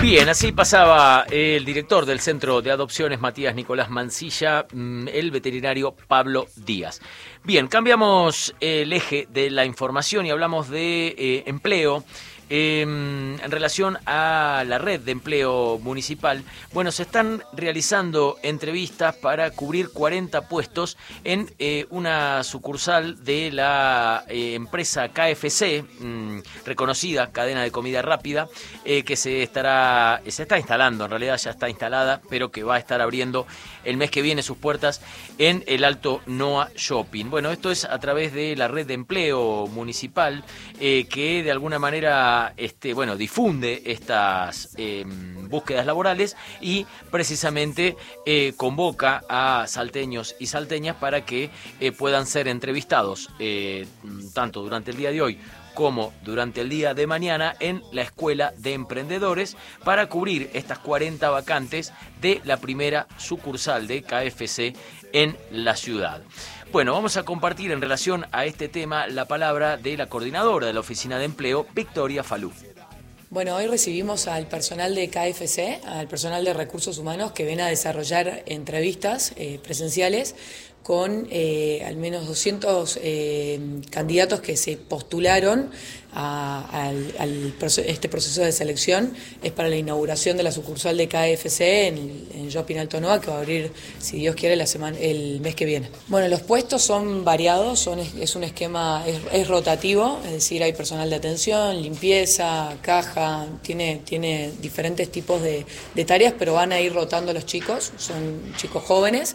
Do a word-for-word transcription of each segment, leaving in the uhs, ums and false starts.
Bien, así pasaba el director del Centro de Adopciones, Matías Nicolás Mancilla, el veterinario Pablo Díaz. Bien, cambiamos el eje de la información y hablamos de eh, empleo. Eh, en relación a la red de empleo municipal, bueno, se están realizando entrevistas para cubrir cuarenta puestos en eh, una sucursal de la eh, empresa K F C, mmm, reconocida cadena de comida rápida, eh, que se estará, se está instalando, en realidad ya está instalada, pero que va a estar abriendo el mes que viene sus puertas en el Alto Noa Shopping. Bueno, esto es a través de la red de empleo municipal, eh, que de alguna manera Este, bueno, difunde estas eh, búsquedas laborales y precisamente eh, convoca a salteños y salteñas para que eh, puedan ser entrevistados eh, tanto durante el día de hoy como durante el día de mañana en la Escuela de Emprendedores para cubrir estas cuarenta vacantes de la primera sucursal de K F C en la ciudad. Bueno, vamos a compartir en relación a este tema la palabra de la coordinadora de la Oficina de Empleo, Victoria Falú. Bueno, hoy recibimos al personal de K F C, al personal de Recursos Humanos que viene a desarrollar entrevistas eh, presenciales con eh, al menos doscientos eh, candidatos que se postularon a, al, al este proceso de selección. Es para la inauguración de la sucursal de K F C en, en Shopping Alto Noa, que va a abrir, si Dios quiere, la semana, el mes que viene. Bueno, los puestos son variados, son, es un esquema, es, es rotativo, es decir, hay personal de atención, limpieza, caja, tiene, tiene diferentes tipos de, de tareas, pero van a ir rotando los chicos, son chicos jóvenes.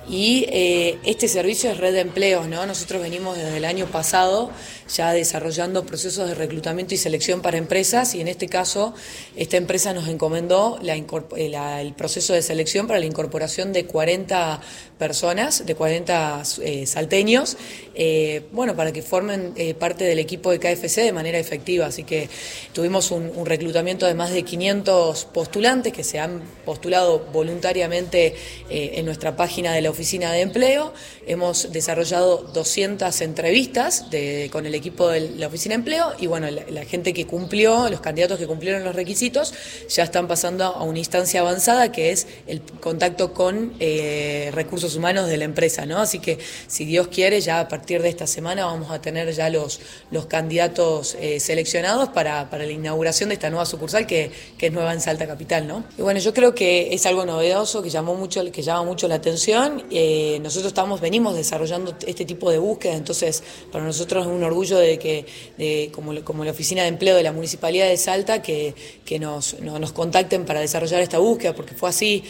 Y eh, este servicio es red de empleos, ¿no? Nosotros venimos desde el año pasado ya desarrollando procesos de reclutamiento y selección para empresas, y en este caso esta empresa nos encomendó la, la, el proceso de selección para la incorporación de cuarenta personas, de cuarenta eh, salteños, eh, bueno, para que formen eh, parte del equipo de K F C de manera efectiva. Así que tuvimos un, un reclutamiento de más de quinientos postulantes que se han postulado voluntariamente eh, en nuestra página de la Oficina de Empleo. Hemos desarrollado doscientas entrevistas de, con el equipo de la Oficina de Empleo y bueno, la, la gente que cumplió, los candidatos que cumplieron los requisitos ya están pasando a una instancia avanzada que es el contacto con eh, recursos humanos de la empresa, ¿no? Así que si Dios quiere, ya a partir de esta semana vamos a tener ya los, los candidatos eh, seleccionados para, para la inauguración de esta nueva sucursal que, que es nueva en Salta Capital, ¿no? Y bueno, yo creo que es algo novedoso que llamó mucho, que llama mucho la atención. Eh, nosotros estamos, venimos desarrollando este tipo de búsquedas, entonces para nosotros es un orgullo de que, de, como, como la Oficina de Empleo de la Municipalidad de Salta, que, que nos, no, nos contacten para desarrollar esta búsqueda, porque fue así.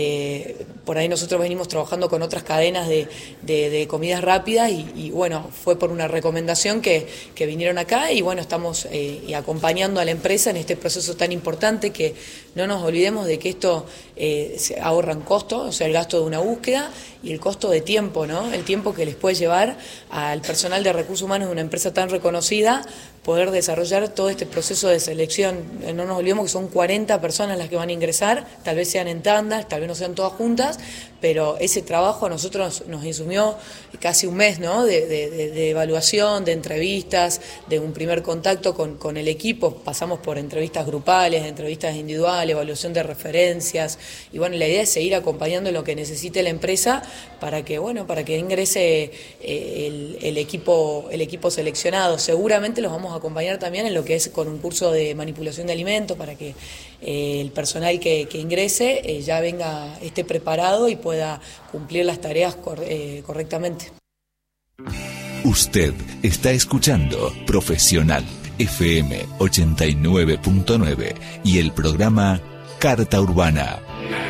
Eh, por ahí nosotros venimos trabajando con otras cadenas de, de, de comidas rápidas y, y bueno, fue por una recomendación que, que vinieron acá y bueno, estamos eh, acompañando a la empresa en este proceso tan importante, que no nos olvidemos de que esto eh, se ahorran costos, o sea, el gasto de una búsqueda y el costo de tiempo, ¿no? El tiempo que les puede llevar al personal de recursos humanos de una empresa tan reconocida poder desarrollar todo este proceso de selección. No nos olvidemos que son cuarenta personas las que van a ingresar, tal vez sean en tandas, tal vez no sean todas juntas, pero ese trabajo a nosotros nos insumió casi un mes, ¿no? de, de, de evaluación, de entrevistas, de un primer contacto con, con el equipo. Pasamos por entrevistas grupales, entrevistas individuales, evaluación de referencias, y bueno, la idea es seguir acompañando lo que necesite la empresa para que, bueno, para que ingrese eh, el, el equipo, el equipo seleccionado. Seguramente los vamos a acompañar también en lo que es con un curso de manipulación de alimentos para que eh, el personal que, que ingrese eh, ya venga, esté preparado y pueda cumplir las tareas cor, eh, correctamente. Usted está escuchando Profesional F M ochenta y nueve punto nueve y el programa Carta Urbana.